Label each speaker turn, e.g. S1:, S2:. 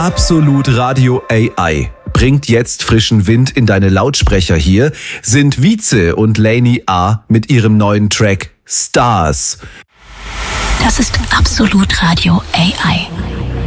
S1: Absolut Radio AI bringt jetzt frischen Wind in deine Lautsprecher. Hier sind Vize und Lainey A. mit ihrem neuen Track Stars.
S2: Das ist Absolut Radio AI.